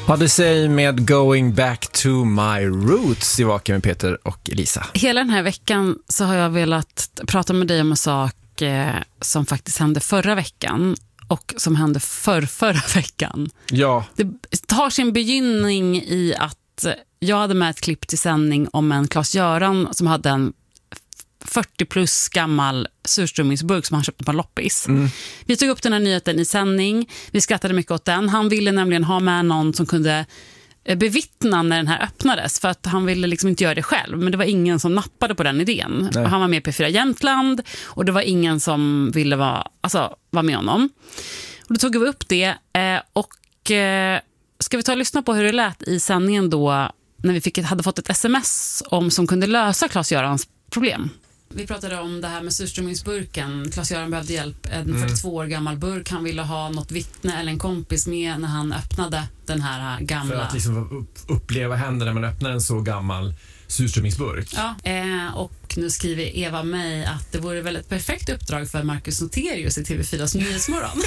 Hade sig med Going Back to My Roots i Vaken med Peter och Elisa. Hela den här veckan så har jag velat prata med dig om en sak som faktiskt hände förra veckan och som hände förra veckan. Ja. Det tar sin begynning i att jag hade med ett klipp till sändning om en Claes-Göran som hade en 40 plus gammal surströmmingsburk som han köpte på en loppis. Vi tog upp den här nyheten i sändning. Vi skrattade mycket åt den. Han ville nämligen ha med någon som kunde bevittna när den här öppnades, för att han ville liksom inte göra det själv, men det var ingen som nappade på den idén. Han var med på P4 Jämtland och det var ingen som ville vara med honom. Och då tog vi upp det och ska vi ta och lyssna på hur det lät i sändningen då när vi hade fått ett sms som kunde lösa Claes-Görans problem. Vi pratade om det här med surströmmingsburken. Claes-Göran behövde hjälp. En 42 år gammal burk. Han ville ha något vittne eller en kompis med när han öppnade den här gamla. För att liksom uppleva händerna när man öppnar en så gammal surströmmingsburk. Ja, och nu skriver Eva mig att det vore väl ett perfekt uppdrag för Marcus Noterius i TV4s Nyhetsmorgon.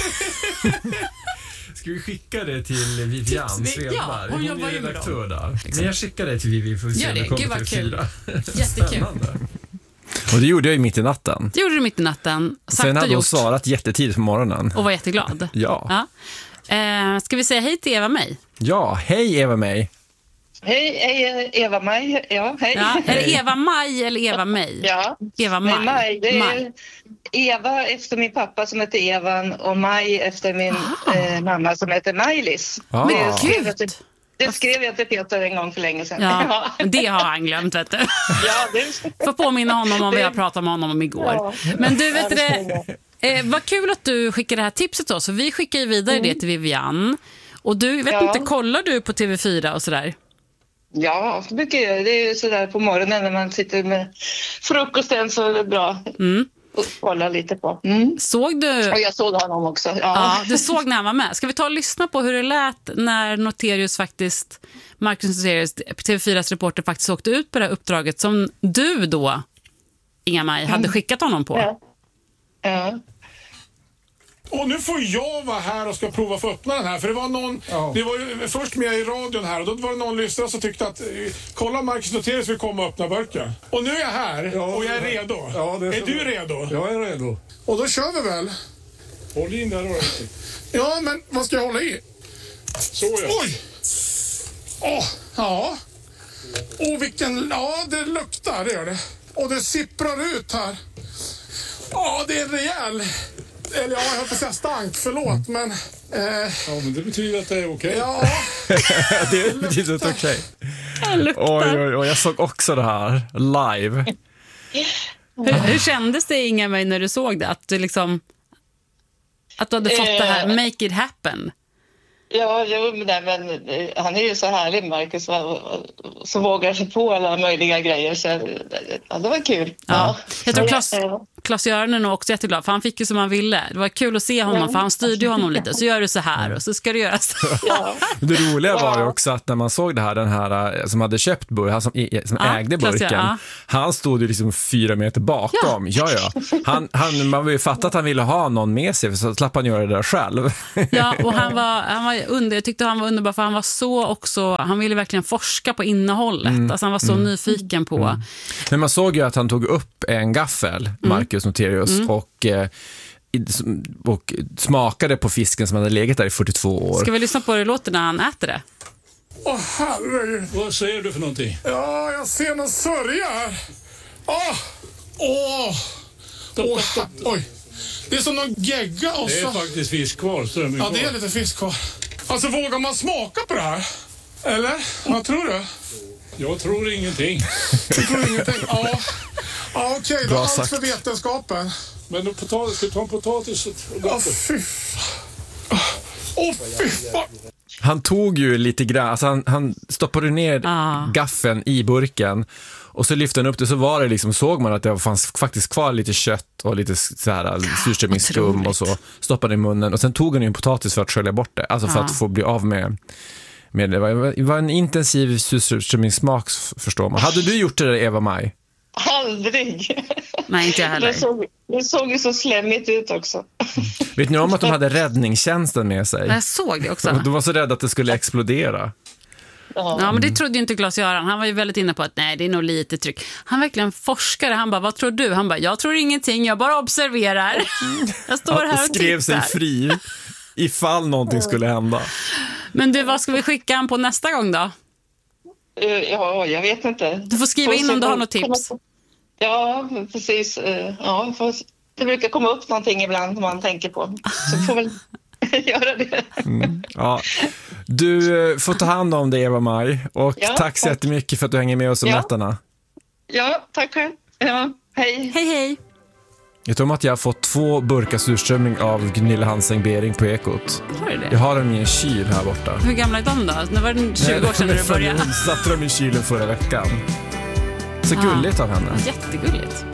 Ska vi skicka det till Vivian Svedberg? Ja, hon jobbar ju med dem. Där. Men jag skickar det till Vivi för att se om det kommer till TV4. Jättekul. Och det gjorde jag mitt i natten. Det gjorde du mitt i natten. Sen hade hon svarat jättetidigt på morgonen. Och var jätteglad. Ja. Ska vi säga hej till Eva May? Ja, hej Eva May. Hej, Eva May. Ja, hej. Ja, är det Eva May eller Eva May? Ja, Eva May. Det är Eva efter min pappa som heter Evan och Maj efter min mamma som heter Maj-Lis. Det skrev jag till Peter en gång för länge sedan. Ja, det har han glömt, vet du. Får påminna honom om vad jag pratade med honom om igår. Ja. Men du, vet det, vad kul att du skickar det här tipset då. Så vi skickar ju vidare det till Vivian. Och du, vet inte, kollar du på TV4 och sådär? Ja, mycket. Det är ju sådär på morgonen när man sitter med frukosten så är det bra. Och kolla lite på. Såg du? Och jag såg honom också. Ja, du såg när han var med. Ska vi ta och lyssna på hur det lät när Marcus Noterius, TV4s reporter, faktiskt åkte ut på det här uppdraget som du då, Inga-Maj, hade skickat honom på? Ja. Och nu får jag vara här och ska prova för att öppna den här. För det var någon, det var ju först med i radion här och då var det någon lyssnare som tyckte att kolla, Marcus Noterius vill komma och öppna burken. Och nu är jag här och jag är redo. Ja, är du redo? Jag är redo. Och då kör vi väl. Håll in där då. Ja, men vad ska jag hålla i? Så ja. Oj! Ja. Det luktar, det gör det. Och det sipprar ut här. Det är rejäl. Eller jag höll på att säga stank, förlåt, men... Ja, men det betyder att det är okej. Ja. Det betyder att det är okej. Oj, jag såg också det här live. Hur kändes det, Inga-Maj, när du såg det? Att du liksom... Att du hade fått det här, make it happen. Ja, men han är ju så härlig, Marcus, så vågar sig på alla möjliga grejer. Så det var kul. Ja. Jag tror Claes-Göran är nog också jätteglad, för han fick ju som han ville. Det var kul att se honom, för han styrde honom lite. Så gör du så här och så ska du göra så. Det roliga var ju också att när man såg det här, den här som hade köpt burken, han som ägde burken, han stod ju liksom 4 meter bakom. Man vill ju fatta att han ville ha någon med sig, så slapp han göra det där själv. Ja, och han var jag tyckte han var underbar, för han var så också, han ville verkligen forska på innehållet. Alltså han var så nyfiken på. Men man såg ju att han tog upp en gaffel, Marcus Noterius, och smakade på fisken som hade legat där i 42 år. Ska vi lyssna på hur det låter när han äter det? Herregud. Vad säger du för någonting? Ja, jag ser någon sörja här. Oj. Det är som någon gegga och det är faktiskt fisk kvar, strömming kvar. Ja, det är lite fisk kvar. Alltså, vågar man smaka på det här? Eller? Vad tror du? Jag tror ingenting. Du tror ingenting? Ja, okej. Då allt för vetenskapen. Men ska du ta en potatis? Fy fan. Han tog ju lite grann, alltså han stoppade ner gaffeln i burken och så lyfte han upp det, så var det liksom, såg man att det fanns faktiskt kvar lite kött och lite så här surströmmingsskum och så stoppade i munnen, och sen tog han ju en potatis för att skölja bort det, alltså för att få bli av med det. Var en intensiv surströmmingssmak, förstår man. Hade du gjort det där, Eva May? Aldrig. Nej, inte jag heller. Det såg ju så slemmigt ut också. Vet ni om att de hade räddningstjänsten med sig? Jag såg det också. De var så rädda att det skulle explodera. Ja, men det trodde ju inte Claes-Göran. Han var ju väldigt inne på att nej, det är nog lite tryck. Han verkligen forskare. Han bara, vad tror du? Han bara, jag tror ingenting, jag bara observerar. Jag står här och skrev sig fri ifall någonting skulle hända. Men du, vad ska vi skicka han på nästa gång då? Ja, jag vet inte. Du får skriva in om du har något tips. Ja, precis. Ja, det brukar komma upp någonting ibland som man tänker på. Så får väl göra det. Ja. Du får ta hand om det, Eva-Maj. Och tack så jättemycket för att du hänger med oss om nätterna. Ja, tack själv. Ja, hej. Hej, hej. Jag tror att jag har fått 2 burkar surströmming av Gunilla Hanseng-Bering på Ekot. Har du det? Jag har dem i en kyl här borta. Hur gamla är de då? När var det 20 år sedan när du började? Jag satte dem i kylen förra veckan. Så gulligt av henne. Jättegulligt.